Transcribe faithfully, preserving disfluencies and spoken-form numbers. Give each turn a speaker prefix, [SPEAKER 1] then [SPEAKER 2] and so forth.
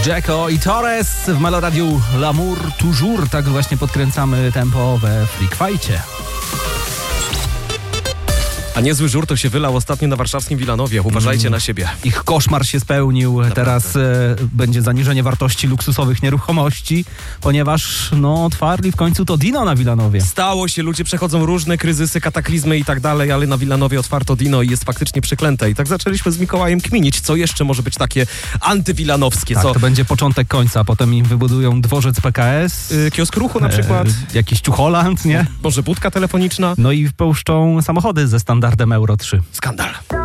[SPEAKER 1] Dzeko i Torres w Meloradiu L'amour toujours. Tak właśnie podkręcamy tempo we Freak Fight'cie.
[SPEAKER 2] A niezły żur to się wylał ostatnio na warszawskim Wilanowie. Uważajcie mm. na siebie.
[SPEAKER 1] Ich koszmar się spełnił. Naprawdę. Teraz e, będzie zaniżenie wartości luksusowych nieruchomości, ponieważ no otwarli w końcu to Dino na Wilanowie.
[SPEAKER 2] Stało się, ludzie przechodzą różne kryzysy, kataklizmy i tak dalej, ale na Wilanowie otwarto Dino i jest faktycznie przeklęte. I tak zaczęliśmy z Mikołajem kminić, co jeszcze może być takie antywilanowskie.
[SPEAKER 1] Tak,
[SPEAKER 2] co...
[SPEAKER 1] to będzie początek końca. Potem im wybudują dworzec P K S.
[SPEAKER 2] Yy, kiosk ruchu na przykład.
[SPEAKER 1] E, jakiś Ciucholand, nie?
[SPEAKER 2] Może budka telefoniczna.
[SPEAKER 1] No i wpuszczą samochody ze standardem Euro trzy.
[SPEAKER 2] Skandal.